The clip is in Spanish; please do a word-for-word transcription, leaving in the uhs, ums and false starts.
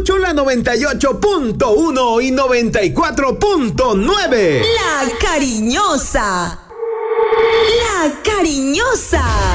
escucho la noventa y ocho punto uno y noventa y cuatro punto nueve. La Cariñosa. La Cariñosa.